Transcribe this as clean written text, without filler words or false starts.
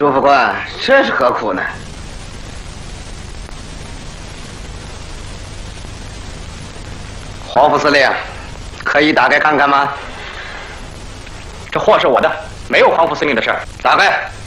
朱副官，这是何苦呢？黄副司令，可以打开看看吗？ 这货是我的，没有黄副司令的事儿。 打开。